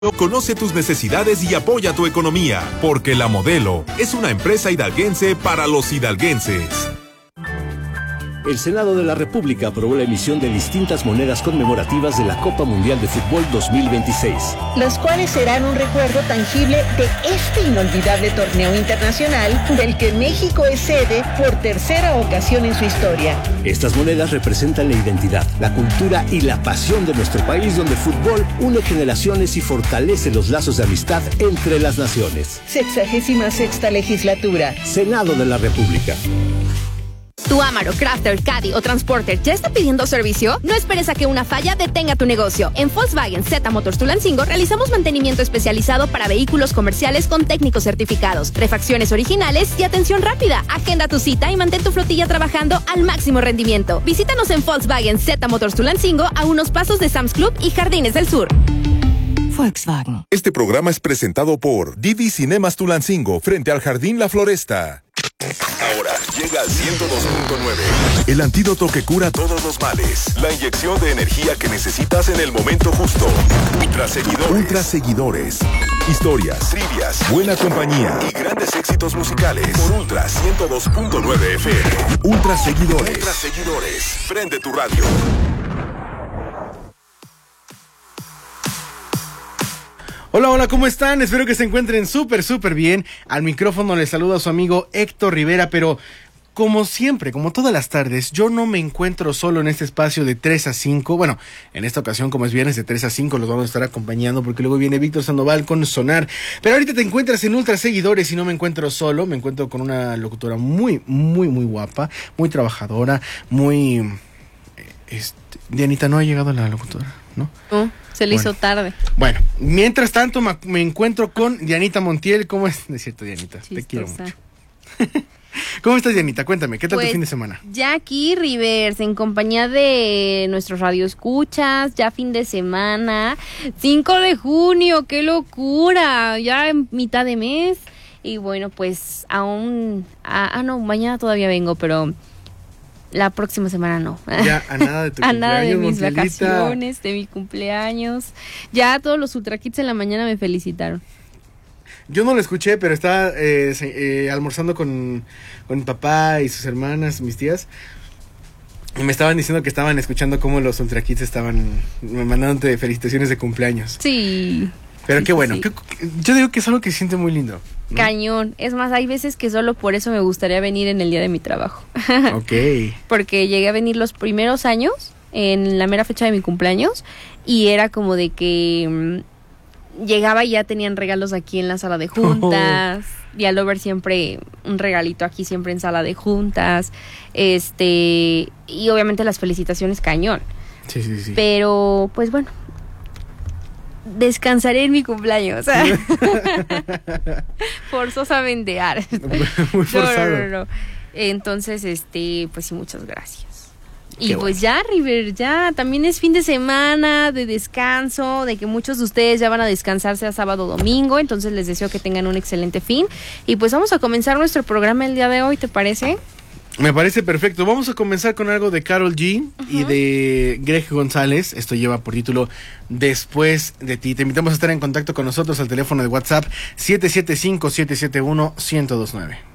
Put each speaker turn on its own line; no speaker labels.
Conoce tus necesidades y apoya tu economía, porque La Modelo es una empresa hidalguense para los hidalguenses.
El Senado de la República aprobó la emisión de distintas monedas conmemorativas de la Copa Mundial de Fútbol 2026.
Los cuales serán un recuerdo tangible de este inolvidable torneo internacional del que México es sede por tercera ocasión en su historia.
Estas monedas representan la identidad, la cultura y la pasión de nuestro país, donde el fútbol une generaciones y fortalece los lazos de amistad entre las naciones.
66ª legislatura.
Senado de la República.
¿Tu Amaro, Crafter, Caddy o Transporter ya está pidiendo servicio? No esperes a que una falla detenga tu negocio. En Volkswagen Z Motors Tulancingo realizamos mantenimiento especializado para vehículos comerciales con técnicos certificados, refacciones originales y atención rápida. Agenda tu cita y mantén tu flotilla trabajando al máximo rendimiento. Visítanos en Volkswagen Z Motors Tulancingo, a unos pasos de Sam's Club y Jardines del Sur.
Volkswagen.
Este programa es presentado por Divi Cinemas Tulancingo, frente al Jardín La Floresta. Ahora llega al 102.9. El antídoto que cura todos los males. La inyección de energía que necesitas en el momento justo. Ultra seguidores. Historias, trivias, buena compañía y grandes éxitos musicales. Por Ultra 102.9 FM. Ultra seguidores. Prende tu radio.
Hola, ¿cómo están? Espero que se encuentren súper bien. Al micrófono les saluda su amigo Héctor Rivera, pero como siempre, como todas las tardes, yo no me encuentro solo en este espacio de 3 a 5. Bueno, en esta ocasión, como es viernes de 3 a 5, los vamos a estar acompañando porque luego viene Víctor Sandoval con Sonar. Pero ahorita te encuentras en Ultra Seguidores y no me encuentro solo, me encuentro con una locutora muy guapa, muy trabajadora, muy... Dianita, ¿no ha llegado la locutora? ¿No?
Se le hizo tarde.
Bueno, mientras tanto me encuentro con Dianita Montiel. ¿Cómo es? No es cierto, Dianita,
Chistosa.
Te quiero mucho. ¿Cómo estás, Dianita? Cuéntame, ¿qué tal tu fin de semana?
Ya aquí, Rivers, en compañía de nuestros radioescuchas, ya fin de semana, 5 de junio, ¡qué locura! Ya en mitad de mes. Y bueno, pues aún... no, mañana todavía vengo, pero... La próxima semana no.
Ya, a nada de tu
a nada de mis
Montielita.
vacaciones, de mi cumpleaños. Ya todos los Ultra Kids en la mañana me felicitaron.
Yo no lo escuché, pero estaba almorzando con mi papá y sus hermanas, mis tías. Y me estaban diciendo que estaban escuchando cómo los Ultra Kids estaban mandándote felicitaciones de cumpleaños.
Sí.
Pero
sí,
qué bueno.
sí.
Yo digo que es algo que se siente muy lindo, ¿no?
Cañón. Es más, hay veces que solo por eso me gustaría venir en el día de mi trabajo.
Ok.
Porque llegué a venir los primeros años, en la mera fecha de mi cumpleaños, y era como de que llegaba y ya tenían regalos aquí en la sala de juntas. Y al ver siempre un regalito aquí siempre en sala de juntas. Y obviamente las felicitaciones cañón.
Sí.
Pero, pues bueno, descansaré en mi cumpleaños. Forzosamente.
Muy forzado.
No. Entonces, pues sí, muchas gracias.
Qué
Y pues ya, River, ya también es fin de semana de descanso, de que muchos de ustedes ya van a descansarse a sábado o domingo, entonces les deseo que tengan un excelente fin. Y pues vamos a comenzar nuestro programa el día de hoy, ¿te parece?
Me parece perfecto. Vamos a comenzar con algo de Karol G y de Greg González. Esto lleva por título Después de ti. Te invitamos a estar en contacto con nosotros al teléfono de WhatsApp 775-771-1029.